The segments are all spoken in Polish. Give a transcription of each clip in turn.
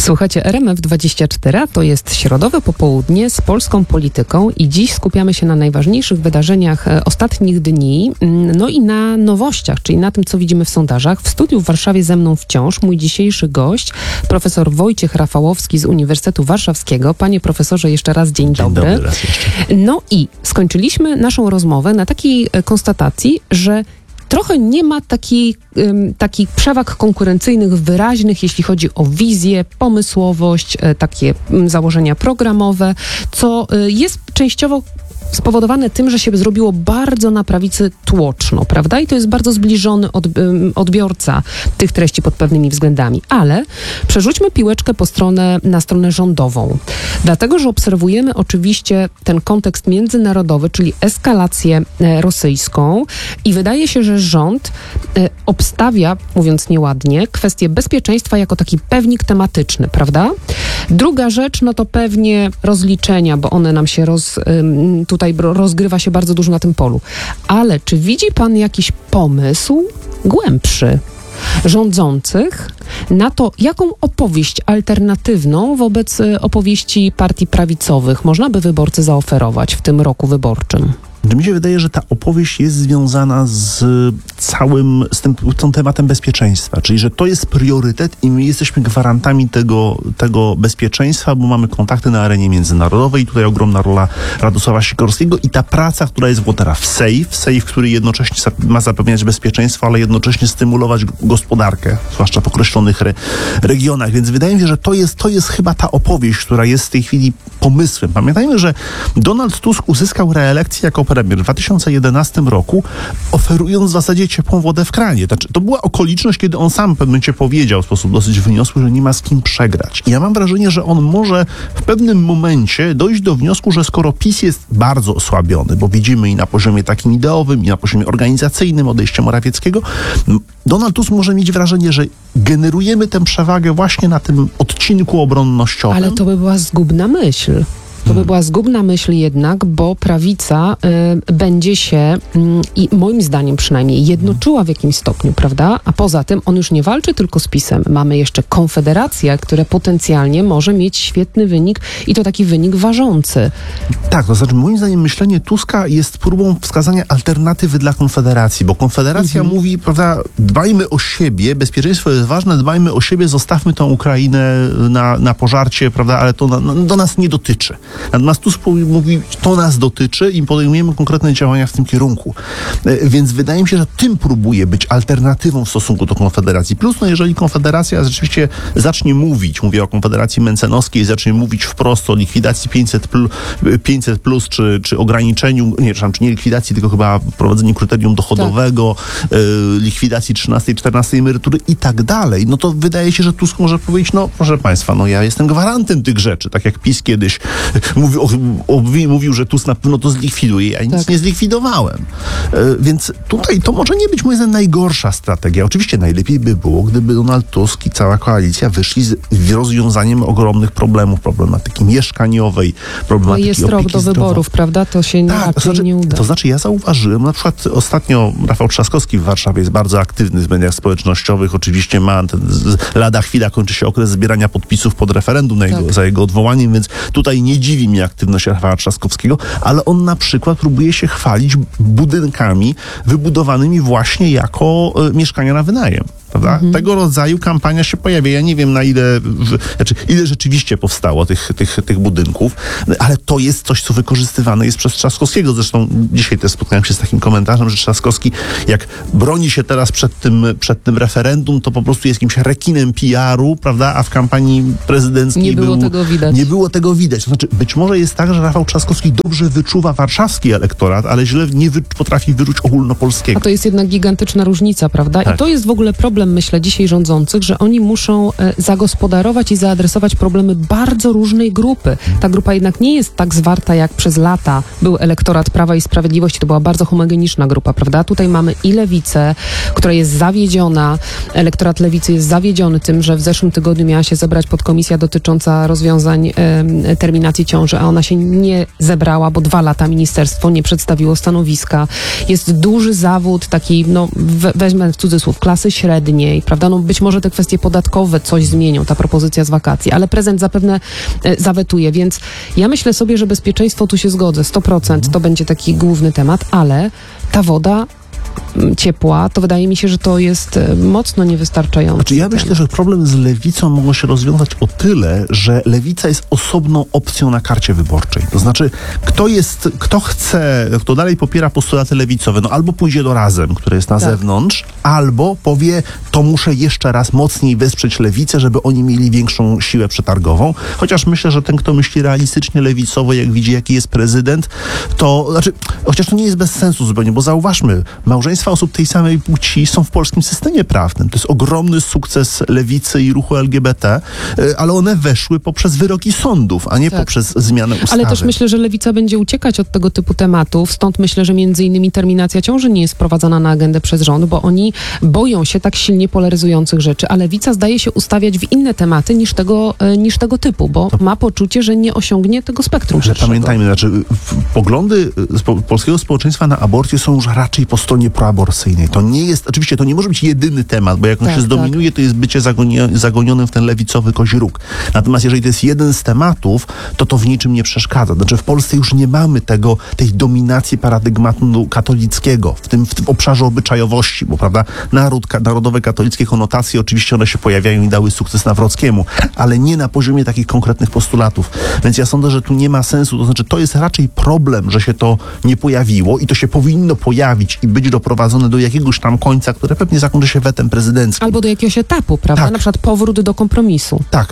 Słuchajcie, RMF24 to jest środowe popołudnie z polską polityką i dziś skupiamy się na najważniejszych wydarzeniach ostatnich dni, no i na nowościach, czyli na tym, co widzimy w sondażach. W studiu w Warszawie ze mną wciąż mój dzisiejszy gość, profesor Wojciech Rafałowski z Uniwersytetu Warszawskiego. Panie profesorze, jeszcze raz dzień dobry. Dzień dobry raz jeszcze. No i skończyliśmy naszą rozmowę na takiej konstatacji, że trochę nie ma takich przewag konkurencyjnych wyraźnych, jeśli chodzi o wizję, pomysłowość, takie założenia programowe, co jest częściowo spowodowane tym, że się zrobiło bardzo na prawicy tłoczno, prawda? I to jest bardzo zbliżony odbiorca tych treści pod pewnymi względami. Ale przerzućmy piłeczkę na stronę rządową. Dlatego, że obserwujemy oczywiście ten kontekst międzynarodowy, czyli eskalację rosyjską i wydaje się, że rząd obstawia, mówiąc nieładnie, kwestię bezpieczeństwa jako taki pewnik tematyczny, prawda? Druga rzecz, no to pewnie rozliczenia, bo one nam się tutaj rozgrywa się bardzo dużo na tym polu. Ale czy widzi pan jakiś pomysł głębszy rządzących na to, jaką opowieść alternatywną wobec opowieści partii prawicowych można by wyborcy zaoferować w tym roku wyborczym? Mi się wydaje, że ta opowieść jest związana z tym tematem bezpieczeństwa, czyli że to jest priorytet i my jesteśmy gwarantami tego bezpieczeństwa, bo mamy kontakty na arenie międzynarodowej i tutaj ogromna rola Radosława Sikorskiego i ta praca, która jest włączona w SAFE, który jednocześnie ma zapewniać bezpieczeństwo, ale jednocześnie stymulować gospodarkę, zwłaszcza w określonych regionach, więc wydaje mi się, że to jest chyba ta opowieść, która jest w tej chwili pomysłem. Pamiętajmy, że Donald Tusk uzyskał reelekcję jako premier w 2011 roku, oferując w zasadzie ciepłą wodę w kranie. To była okoliczność, kiedy on sam w pewnym momencie powiedział w sposób dosyć wyniosły, że nie ma z kim przegrać. I ja mam wrażenie, że on może w pewnym momencie dojść do wniosku, że skoro PiS jest bardzo osłabiony, bo widzimy i na poziomie takim ideowym, i na poziomie organizacyjnym odejście Morawieckiego, Donald Tusk może mieć wrażenie, że generujemy tę przewagę właśnie na tym odcinku obronnościowym. Ale to by była zgubna myśl. To by była zgubna myśl jednak, bo prawica będzie się, i moim zdaniem przynajmniej, jednoczyła w jakimś stopniu, prawda? A poza tym on już nie walczy tylko z PiS-em. Mamy jeszcze Konfederację, która potencjalnie może mieć świetny wynik i to taki wynik ważący. Tak, to znaczy moim zdaniem myślenie Tuska jest próbą wskazania alternatywy dla Konfederacji, bo Konfederacja mówi, prawda, dbajmy o siebie, bezpieczeństwo jest ważne, dbajmy o siebie, zostawmy tą Ukrainę na pożarcie, prawda, ale to do nas nie dotyczy. Natomiast Tusk mówi, to nas dotyczy i podejmujemy konkretne działania w tym kierunku. Więc wydaje mi się, że tym próbuje być alternatywą w stosunku do Konfederacji. Plus, no jeżeli Konfederacja rzeczywiście zacznie mówić, mówię o Konfederacji Mencenowskiej, zacznie mówić wprost o likwidacji 500 plus, czy ograniczeniu, czy nie likwidacji, tylko chyba wprowadzeniu kryterium dochodowego, likwidacji 13 i 14 emerytury i tak dalej, no to wydaje się, że Tusk może powiedzieć, no proszę państwa, no ja jestem gwarantem tych rzeczy, tak jak PiS kiedyś mówił, że Tusk na pewno to zlikwiduje. Ja nic nie zlikwidowałem. Więc tutaj to może nie być, moim zdaniem, najgorsza strategia. Oczywiście najlepiej by było, gdyby Donald Tusk i cała koalicja wyszli z rozwiązaniem ogromnych problemów, problematyki mieszkaniowej, problematyki jest rok do wyborów, prawda? To się raczej nie uda. To znaczy ja zauważyłem, na przykład ostatnio Rafał Trzaskowski w Warszawie jest bardzo aktywny w mediach społecznościowych. Oczywiście lada chwila kończy się okres zbierania podpisów pod referendum za jego odwołaniem, więc tutaj nie dziwi mnie aktywność Rafała Trzaskowskiego, ale on na przykład próbuje się chwalić budynkami wybudowanymi właśnie jako mieszkania na wynajem. Prawda? Tego rodzaju kampania się pojawia. Ja nie wiem, na ile rzeczywiście powstało tych budynków, ale to jest coś, co wykorzystywane jest przez Trzaskowskiego. Zresztą dzisiaj też spotkałem się z takim komentarzem, że Trzaskowski, jak broni się teraz przed tym referendum, to po prostu jest jakimś rekinem PR-u, prawda? A w kampanii prezydenckiej nie było tego widać. To znaczy, być może jest tak, że Rafał Trzaskowski dobrze wyczuwa warszawski elektorat, ale źle nie potrafi wyczuć ogólnopolskiego. A to jest jednak gigantyczna różnica, prawda? Tak. I to jest w ogóle problem, myślę, dzisiaj rządzących, że oni muszą zagospodarować i zaadresować problemy bardzo różnej grupy. Ta grupa jednak nie jest tak zwarta, jak przez lata był elektorat Prawa i Sprawiedliwości. To była bardzo homogeniczna grupa, prawda? Tutaj mamy i lewicę, która jest zawiedziona. Elektorat lewicy jest zawiedziony tym, że w zeszłym tygodniu miała się zebrać podkomisja dotycząca rozwiązań terminacji ciąży ciąży, a ona się nie zebrała, bo 2 lata ministerstwo nie przedstawiło stanowiska. Jest duży zawód takiej, weźmę w cudzysłów, klasy średniej, prawda? Być może te kwestie podatkowe coś zmienią, ta propozycja z wakacji, ale prezydent zapewne zawetuje, więc ja myślę sobie, że bezpieczeństwo, tu się zgodzę, 100%, to będzie taki główny temat, ale ta woda ciepła, to wydaje mi się, że to jest mocno niewystarczające. Znaczy, ja myślę, że problem z lewicą może się rozwiązać o tyle, że lewica jest osobną opcją na karcie wyborczej. To znaczy, kto dalej popiera postulaty lewicowe, albo pójdzie do Razem, które jest na zewnątrz, albo powie, to muszę jeszcze raz mocniej wesprzeć lewicę, żeby oni mieli większą siłę przetargową. Chociaż myślę, że ten, kto myśli realistycznie lewicowo, jak widzi, jaki jest prezydent, chociaż to nie jest bez sensu zupełnie, bo zauważmy, małżeństwa osób tej samej płci są w polskim systemie prawnym. To jest ogromny sukces lewicy i ruchu LGBT, ale one weszły poprzez wyroki sądów, a nie poprzez zmianę ustawy. Ale też myślę, że lewica będzie uciekać od tego typu tematów, stąd myślę, że między innymi terminacja ciąży nie jest wprowadzana na agendę przez rząd, bo oni boją się tak silnie polaryzujących rzeczy, a lewica zdaje się ustawiać w inne tematy niż tego typu, bo ma poczucie, że nie osiągnie tego spektrum szerszego. Pamiętajmy, poglądy polskiego społeczeństwa na aborcję są już raczej po stronie proaborcyjnej. To nie jest, oczywiście to nie może być jedyny temat, bo jak on się zdominuje, to jest bycie zagonionym w ten lewicowy kozi róg. Natomiast jeżeli to jest jeden z tematów, to w niczym nie przeszkadza. Znaczy w Polsce już nie mamy tej dominacji paradygmatu katolickiego w tym obszarze obyczajowości, bo prawda, narodowe katolickie konotacje, oczywiście one się pojawiają i dały sukces Nawrockiemu, ale nie na poziomie takich konkretnych postulatów. Więc ja sądzę, że tu nie ma sensu. To znaczy to jest raczej problem, że się to nie pojawiło i to się powinno pojawić i być doprowadzone do jakiegoś tam końca, które pewnie zakończy się wetem prezydenckim. Albo do jakiegoś etapu, prawda? Tak. Na przykład powrót do kompromisu. Tak.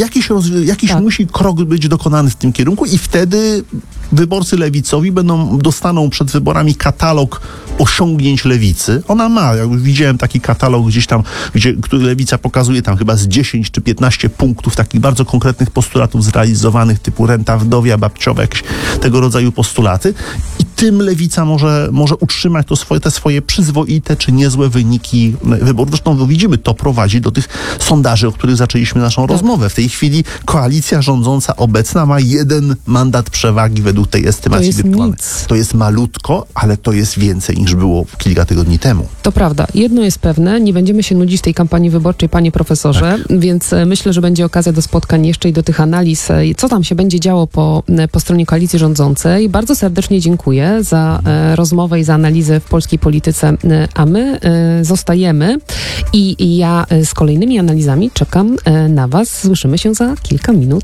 Jakiś musi krok być dokonany w tym kierunku i wtedy wyborcy lewicowi dostaną przed wyborami katalog osiągnięć lewicy. Ona ma, jak już widziałem taki katalog gdzieś tam, który lewica pokazuje tam chyba z 10 czy 15 punktów takich bardzo konkretnych postulatów zrealizowanych, typu renta wdowia, babciowa, jakieś tego rodzaju postulaty. I tym lewica może utrzymać te swoje przyzwoite czy niezłe wyniki wyborów. Zresztą widzimy, to prowadzi do tych sondaży, o których zaczęliśmy naszą rozmowę. W tej chwili koalicja rządząca obecna ma 1 mandat przewagi według tej estymacji wirtualnej. To jest malutko, ale to jest więcej niż było kilka tygodni temu. To prawda. Jedno jest pewne, nie będziemy się nudzić tej kampanii wyborczej, panie profesorze, więc myślę, że będzie okazja do spotkań jeszcze i do tych analiz, co tam się będzie działo po stronie koalicji rządzącej. Bardzo serdecznie dziękuję za rozmowę i za analizę w polskiej polityce, a my zostajemy i ja z kolejnymi analizami czekam na was. Słyszymy się za kilka minut.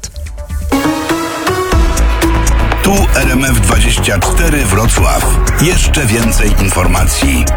Tu RMF24 Wrocław. Jeszcze więcej informacji